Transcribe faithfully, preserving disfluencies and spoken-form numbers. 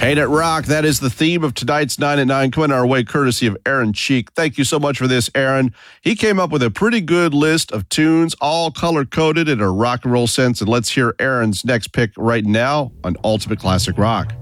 Paint It Rock, that is the theme of tonight's nine at nine, coming our way courtesy of Aaron Cheek. Thank you so much for this, Aaron. He came up with a pretty good list of tunes, all color-coded in a rock and roll sense, and let's hear Aaron's next pick right now on Ultimate Classic Rock.